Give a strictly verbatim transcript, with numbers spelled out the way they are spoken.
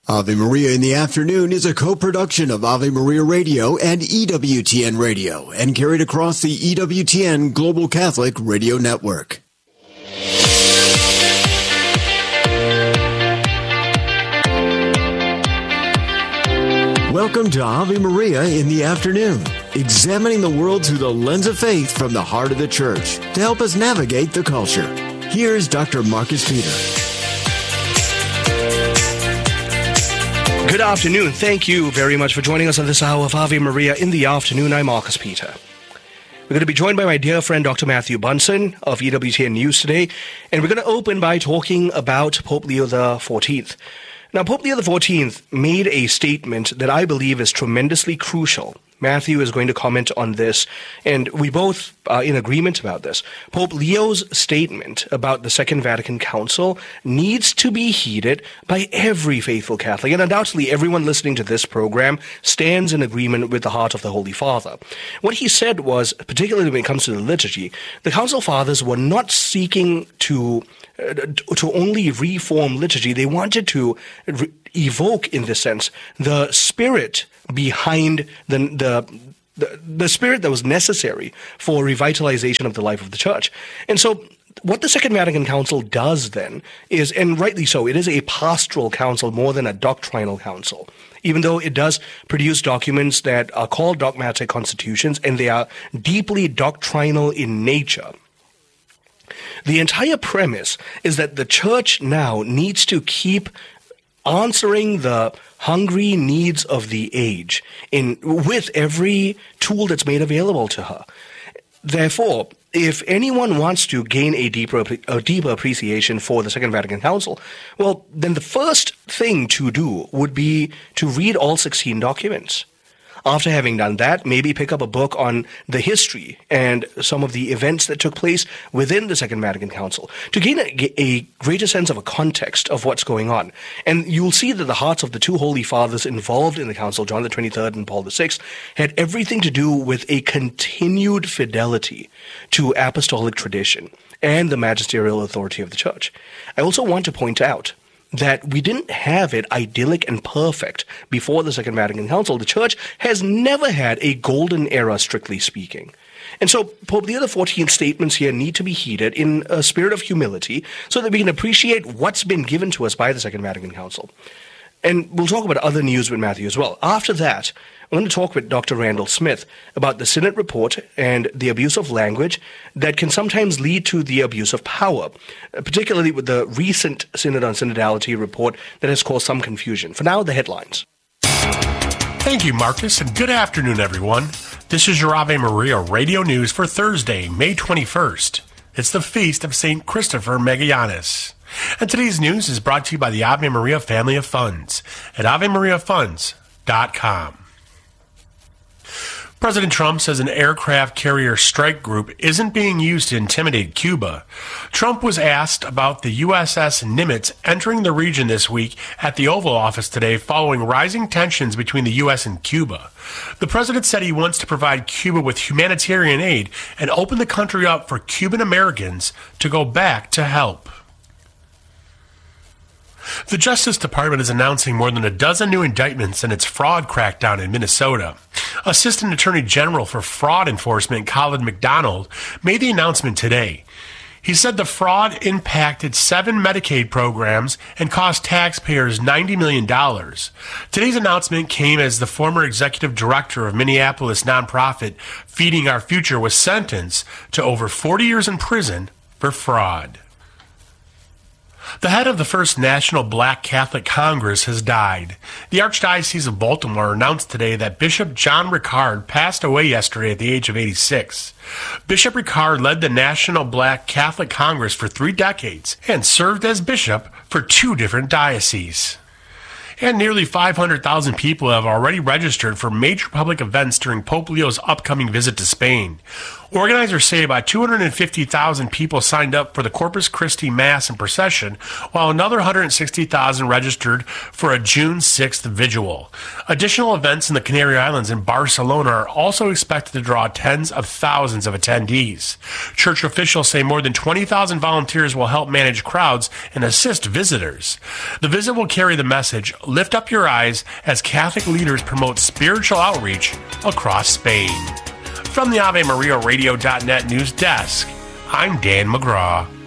Ave Maria in the Afternoon is a co-production of Ave Maria Radio and E W T N Radio and carried across the E W T N Global Catholic Radio Network. Welcome to Ave Maria in the Afternoon, examining the world through the lens of faith from the heart of the Church to help us navigate the culture. Here's Doctor Marcus Peter. Good afternoon. Thank you very much for joining us on this hour of Ave Maria in the Afternoon. I'm Marcus Peter. We're going to be joined by my dear friend Doctor Matthew Bunson of E W T N News today, and we're going to open by talking about Pope Leo the fourteenth. Now, Pope Leo the fourteenth made a statement that I believe is tremendously crucial. Matthew is going to comment on this, and we both are in agreement about this. Pope Leo's statement about the Second Vatican Council needs to be heeded by every faithful Catholic, and undoubtedly everyone listening to this program stands in agreement with the heart of the Holy Father. What he said was, particularly when it comes to the liturgy, the Council Fathers were not seeking to uh, to only reform liturgy. They wanted to re- evoke, in this sense, the spirit behind the, the the the spirit that was necessary for revitalization of the life of the Church. And so what the Second Vatican Council does then is, and rightly so, it is a pastoral council more than a doctrinal council, even though it does produce documents that are called dogmatic constitutions, and they are deeply doctrinal in nature. The entire premise is that the Church now needs to keep answering the hungry needs of the age in with every tool that's made available to her. Therefore, if anyone wants to gain a deeper a deeper appreciation for the Second Vatican Council, well, then the first thing to do would be to read all sixteen documents. After having done that, maybe pick up a book on the history and some of the events that took place within the Second Vatican Council to gain a, a greater sense of a context of what's going on. And you'll see that the hearts of the two Holy Fathers involved in the Council, John the twenty-third and Paul the sixth, had everything to do with a continued fidelity to apostolic tradition and the magisterial authority of the Church. I also want to point out that we didn't have it idyllic and perfect before the Second Vatican Council. The Church has never had a golden era, strictly speaking. And so Pope Leo the fourteenth's statements here need to be heeded in a spirit of humility so that we can appreciate what's been given to us by the Second Vatican Council. And we'll talk about other news with Matthew as well. After that, I'm going to talk with Doctor Randall Smith about the Synod report and the abuse of language that can sometimes lead to the abuse of power, particularly with the recent Synod on Synodality report that has caused some confusion. For now, the headlines. Thank you, Marcus, and good afternoon, everyone. This is your Ave Maria Radio News for Thursday, May twenty-first. It's the feast of Saint Christopher Magallanes. And today's news is brought to you by the Ave Maria family of funds at ave maria funds dot com. President Trump says an aircraft carrier strike group isn't being used to intimidate Cuba. Trump was asked about the U S S Nimitz entering the region this week at the Oval Office today following rising tensions between the U S and Cuba. The president said he wants to provide Cuba with humanitarian aid and open the country up for Cuban Americans to go back to help. The Justice Department is announcing more than a dozen new indictments in its fraud crackdown in Minnesota. Assistant Attorney General for Fraud Enforcement Colin McDonald made the announcement today. He said the fraud impacted seven Medicaid programs and cost taxpayers ninety million dollars. Today's announcement came as the former executive director of Minneapolis nonprofit Feeding Our Future was sentenced to over forty years in prison for fraud. The head of the First National Black Catholic Congress has died. The Archdiocese of Baltimore announced today that Bishop John Ricard passed away yesterday at the age of eighty-six. Bishop Ricard led the National Black Catholic Congress for three decades and served as bishop for two different dioceses. And nearly five hundred thousand people have already registered for major public events during Pope Leo's upcoming visit to Spain. Organizers say about two hundred fifty thousand people signed up for the Corpus Christi Mass and procession, while another one hundred sixty thousand registered for a June sixth vigil. Additional events in the Canary Islands and Barcelona are also expected to draw tens of thousands of attendees. Church officials say more than twenty thousand volunteers will help manage crowds and assist visitors. The visit will carry the message, "Lift up your eyes," as Catholic leaders promote spiritual outreach across Spain. From the Ave Maria Radio dot net news desk, I'm Dan McGraw.